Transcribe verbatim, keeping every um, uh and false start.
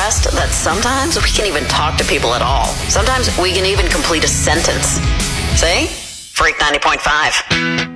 impressed that sometimes we can even talk to people at all. Sometimes we can even complete a sentence. See? Freak ninety point five.